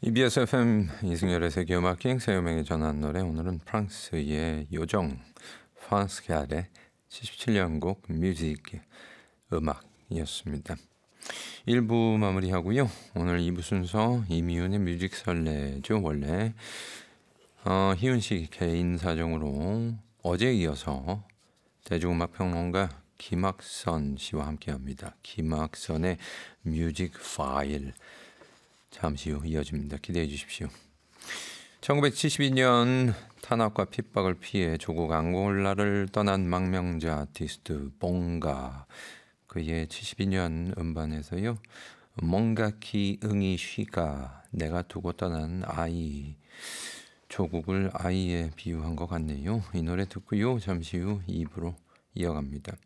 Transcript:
EBS FM 이승열의 세계음악 여행 세요명에 전한 노래, 오늘은 프랑스의 요정 프랑스 갸의 77년 곡 뮤직 음악이었습니다. 1부 마무리하고요. 오늘 2부 순서 이미훈의 뮤직 설레죠. 원래 희훈 씨 개인 사정으로 어제에 이어서 대중음악 평론가 김학선 씨와 함께합니다. 김학선의 뮤직 파일 잠시 후 이어집니다. 기대해 주십시오. 1972년 탄압과 핍박을 피해 조국 앙골라를 떠난 망명자 아티스트 봉가, 그의 72년 음반에서요, 뭔가 기응이 쉬가, 내가 두고 떠난 아이, 조국을 아이에 비유한 것 같네요. 이 노래 듣고요, 잠시 후 2부로 이어갑니다.